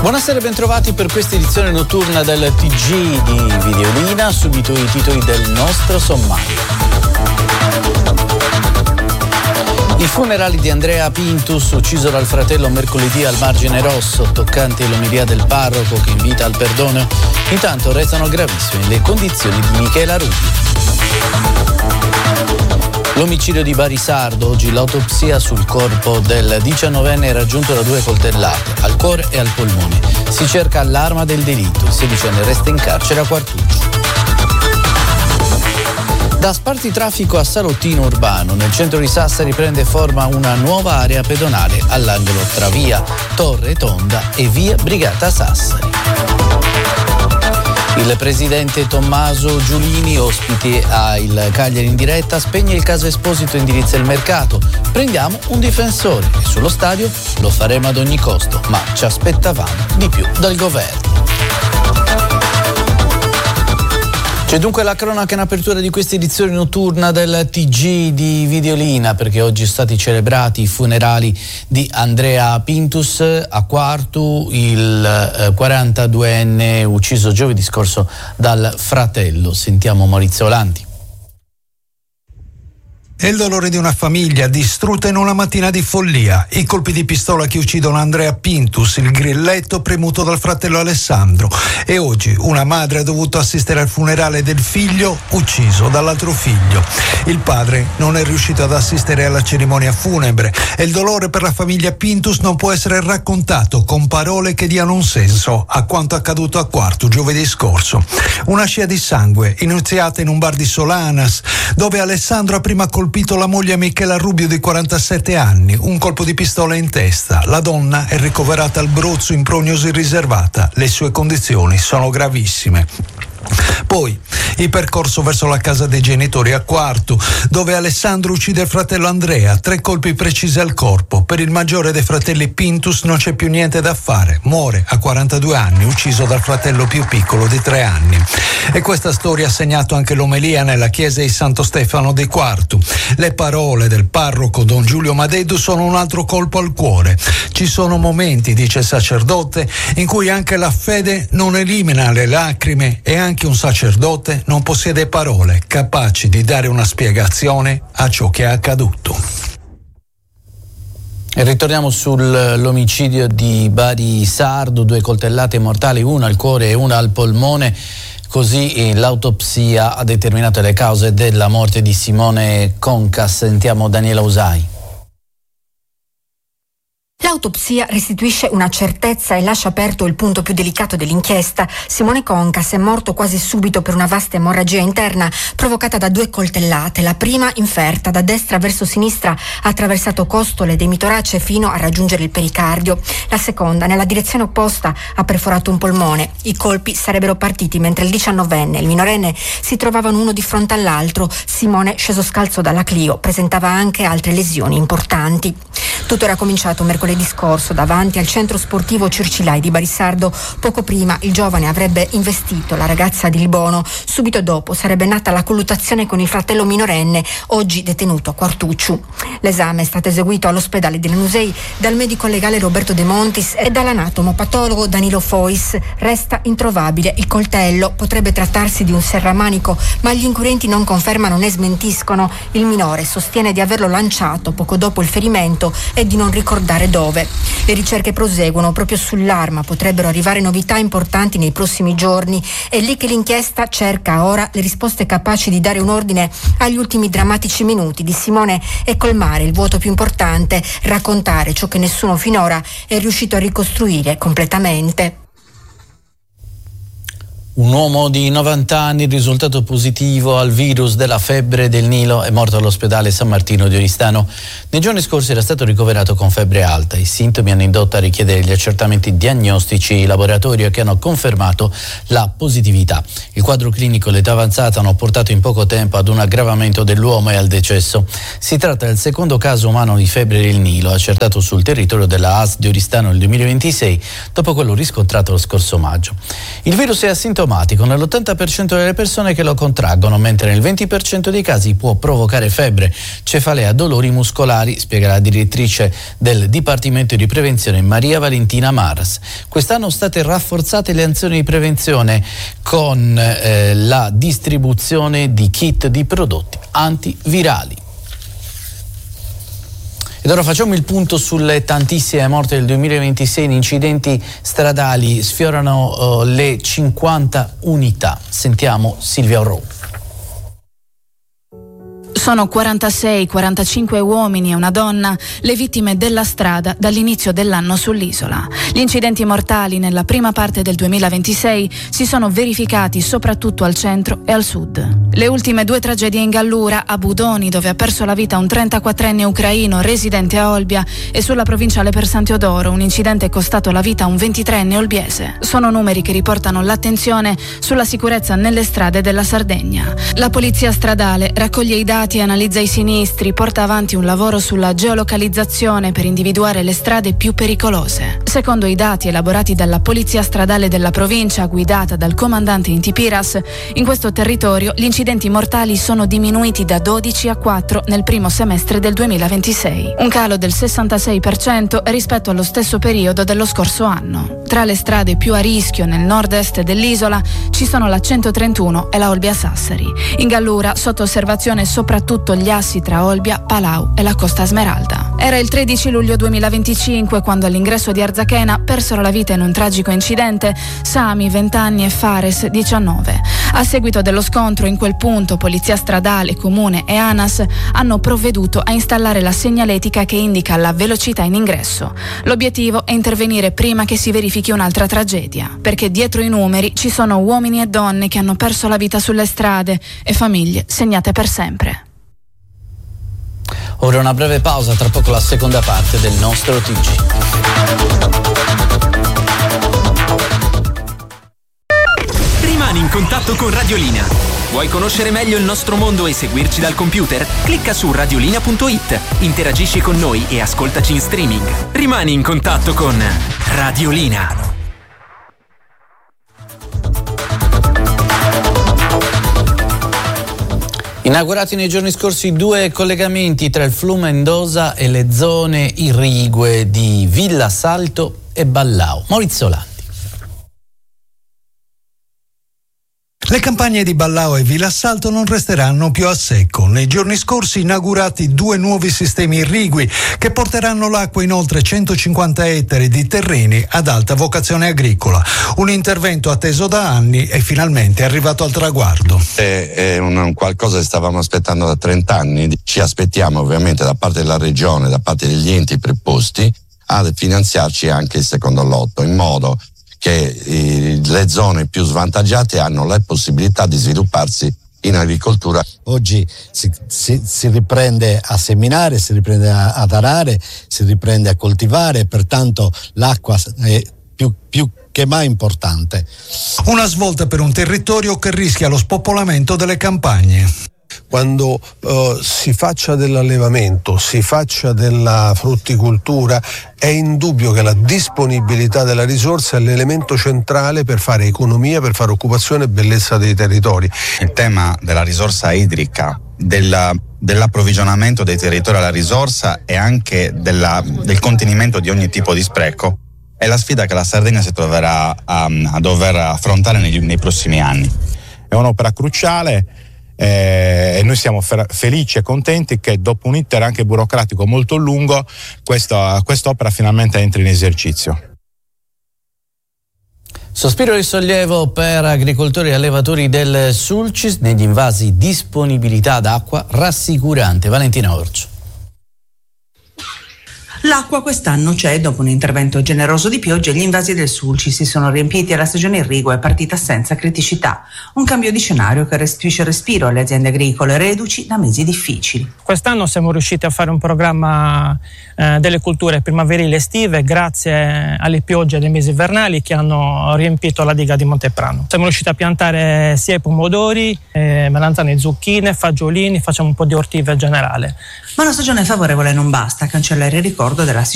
Buonasera e bentrovati per questa edizione notturna del TG di Videolina. Subito i titoli del nostro sommario. I funerali di Andrea Pintus, ucciso dal fratello mercoledì al Margine Rosso, toccante l'omelia del parroco che invita al perdono. Intanto restano gravissime le condizioni di Michela Rubbia. L'omicidio di Barisardo, oggi l'autopsia sul corpo del 19enne raggiunto da 2 coltellate, al cuore e al polmone. Si cerca l'arma del delitto, il 16enne resta in carcere a Quartuccio. Da spartitraffico a salottino urbano, nel centro di Sassari prende forma una nuova area pedonale all'angolo tra via Torre Tonda e via Brigata Sassari. Il presidente Tommaso Giulini, ospite a Il Cagliari in diretta, spegne il caso Esposito, indirizza il mercato. Prendiamo un difensore e sullo stadio lo faremo ad ogni costo, ma ci aspettavamo di più dal governo. C'è dunque la cronaca in apertura di questa edizione notturna del TG di Videolina, perché oggi sono stati celebrati i funerali di Andrea Pintus a Quartu, il 42enne ucciso giovedì scorso dal fratello. Sentiamo Maurizio Lanti. È il dolore di una famiglia distrutta in una mattina di follia. I colpi di pistola che uccidono Andrea Pintus, il grilletto premuto dal fratello Alessandro. E oggi una madre ha dovuto assistere al funerale del figlio ucciso dall'altro figlio. Il padre non è riuscito ad assistere alla cerimonia funebre e il dolore per la famiglia Pintus non può essere raccontato con parole che diano un senso a quanto accaduto a Quartu giovedì scorso. Una scia di sangue iniziata in un bar di Solanas, dove Alessandro ha prima colpito la moglie Michela Rubbio di 47 anni, un colpo di pistola in testa. La donna è ricoverata al Bruzzo in prognosi riservata. Le sue condizioni sono gravissime. Poi il percorso verso la casa dei genitori a Quartu, dove Alessandro uccide il fratello Andrea, 3 colpi precisi al corpo. Per il maggiore dei fratelli Pintus non c'è più niente da fare, muore a 42 anni, ucciso dal fratello più piccolo di 3 anni. E questa storia ha segnato anche l'omelia nella chiesa di Santo Stefano di Quartu. Le parole del parroco Don Giulio Madeddu sono un altro colpo al cuore. Ci sono momenti, dice il sacerdote, in cui anche la fede non elimina le lacrime e anche un sacerdote non possiede parole capaci di dare una spiegazione a ciò che è accaduto. E ritorniamo sull'omicidio di Barisardo, 2 coltellate mortali, una al cuore e una al polmone. Così l'autopsia ha determinato le cause della morte di Simone Concas. Sentiamo Daniela Usai. L'autopsia restituisce una certezza e lascia aperto il punto più delicato dell'inchiesta. Simone Concas è morto quasi subito per una vasta emorragia interna provocata da 2 coltellate. La prima, inferta da destra verso sinistra, ha attraversato costole ed emitorace fino a raggiungere il pericardio. La seconda, nella direzione opposta, ha perforato un polmone. I colpi sarebbero partiti mentre il 19enne e il minorenne si trovavano uno di fronte all'altro. Simone, sceso scalzo dalla Clio, presentava anche altre lesioni importanti. Tutto era cominciato mercoledì scorso davanti al centro sportivo Circilai di Barisardo. Poco prima il giovane avrebbe investito la ragazza di Libono. Subito dopo sarebbe nata la colluttazione con il fratello minorenne, oggi detenuto a Quartucciu. L'esame è stato eseguito all'ospedale di Lanusei dal medico legale Roberto De Montis e dall'anatomopatologo Danilo Fois. Resta introvabile il coltello, potrebbe trattarsi di un serramanico, ma gli inquirenti non confermano né smentiscono. Il minore sostiene di averlo lanciato poco dopo il ferimento e di non ricordare dove. Le ricerche proseguono proprio sull'arma, potrebbero arrivare novità importanti nei prossimi giorni. È lì che l'inchiesta cerca ora le risposte capaci di dare un ordine agli ultimi drammatici minuti di Simone e colmare il vuoto più importante, raccontare ciò che nessuno finora è riuscito a ricostruire completamente. Un uomo di 90 anni, risultato positivo al virus della febbre del Nilo, è morto all'ospedale San Martino di Oristano. Nei giorni scorsi era stato ricoverato con febbre alta. I sintomi hanno indotto a richiedere gli accertamenti diagnostici in laboratorio che hanno confermato la positività. Il quadro clinico e l'età avanzata hanno portato in poco tempo ad un aggravamento dell'uomo e al decesso. Si tratta del secondo caso umano di febbre del Nilo, accertato sul territorio della AS di Oristano nel 2026, dopo quello riscontrato lo scorso maggio. Il virus è asintomatico asintomatico nell'80% delle persone che lo contraggono, mentre nel 20% dei casi può provocare febbre, cefalea, dolori muscolari, spiega la direttrice del Dipartimento di Prevenzione Maria Valentina Maras. Quest'anno sono state rafforzate le azioni di prevenzione con la distribuzione di kit di prodotti antivirali. Ed ora facciamo il punto sulle tantissime morti del 2026 in incidenti stradali, sfiorano le 50 unità. Sentiamo Silvia Orrò. Sono 46-45 uomini e una donna le vittime della strada dall'inizio dell'anno sull'isola. Gli incidenti mortali nella prima parte del 2026 si sono verificati soprattutto al centro e al sud. Le ultime 2 tragedie in Gallura, a Budoni dove ha perso la vita un 34enne ucraino residente a Olbia e sulla provinciale per San Teodoro un incidente costato la vita a un 23enne olbiese. Sono numeri che riportano l'attenzione sulla sicurezza nelle strade della Sardegna. La polizia stradale raccoglie i dati e analizza i sinistri, porta avanti un lavoro sulla geolocalizzazione per individuare le strade più pericolose. Secondo i dati elaborati dalla Polizia Stradale della provincia, guidata dal comandante Inti Piras, in questo territorio gli incidenti mortali sono diminuiti da 12 a 4 nel primo semestre del 2026, un calo del 66% rispetto allo stesso periodo dello scorso anno. Tra le strade più a rischio nel nord-est dell'isola ci sono la 131 e la Olbia-Sassari. In Gallura, sotto osservazione soprattutto gli assi tra Olbia, Palau e la Costa Smeralda. Era il 13 luglio 2025 quando all'ingresso di Arzachena persero la vita in un tragico incidente Sami, 20 anni, e Fares, 19. A seguito dello scontro in quel punto, Polizia Stradale, Comune e ANAS hanno provveduto a installare la segnaletica che indica la velocità in ingresso. L'obiettivo è intervenire prima che si verifichi un'altra tragedia, perché dietro i numeri ci sono uomini e donne che hanno perso la vita sulle strade e famiglie segnate per sempre. Ora una breve pausa, tra poco la seconda parte del nostro TG. Rimani in contatto con Radiolina. Vuoi conoscere meglio il nostro mondo e seguirci dal computer? Clicca su radiolina.it, interagisci con noi e ascoltaci in streaming. Rimani in contatto con Radiolina. Inaugurati nei giorni scorsi 2 collegamenti tra il Flume Mendoza e le zone irrigue di Villa Salto e Ballao. Maurizio Landi. Le campagne di Ballao e Villa Salto non resteranno più a secco. Nei giorni scorsi inaugurati 2 nuovi sistemi irrigui che porteranno l'acqua in oltre 150 ettari di terreni ad alta vocazione agricola. Un intervento atteso da anni e finalmente arrivato al traguardo. È un qualcosa che stavamo aspettando da 30 anni. Ci aspettiamo ovviamente da parte della regione, da parte degli enti preposti, a finanziarci anche il secondo lotto, in modo che le zone più svantaggiate hanno la possibilità di svilupparsi in agricoltura. Oggi si riprende a seminare, si riprende ad arare, si riprende a coltivare, pertanto l'acqua è più che mai importante. Una svolta per un territorio che rischia lo spopolamento delle campagne. Quando si faccia dell'allevamento, si faccia della frutticoltura, è indubbio che la disponibilità della risorsa è l'elemento centrale per fare economia, per fare occupazione e bellezza dei territori. Il tema della risorsa idrica, dell'approvvigionamento dei territori alla risorsa e anche del contenimento di ogni tipo di spreco è la sfida che la Sardegna si troverà a dover affrontare nei prossimi anni. È un'opera cruciale. E noi siamo felici e contenti che dopo un iter anche burocratico molto lungo quest'opera finalmente entri in esercizio. Sospiro di sollievo per agricoltori e allevatori del Sulcis negli invasi, disponibilità d'acqua rassicurante. Valentina Orcio. L'acqua quest'anno c'è. Dopo un intervento generoso di piogge, gli invasi del Sulcis si sono riempiti e la stagione irrigua è partita senza criticità. Un cambio di scenario che restituisce respiro alle aziende agricole reduci da mesi difficili. Quest'anno siamo riusciti a fare un programma delle culture primaverili estive grazie alle piogge dei mesi invernali che hanno riempito la diga di Monteprano. Siamo riusciti a piantare sia i pomodori, melanzane, zucchine, fagiolini, facciamo un po' di ortive in generale. Ma una stagione favorevole non basta a cancellare il ricordo della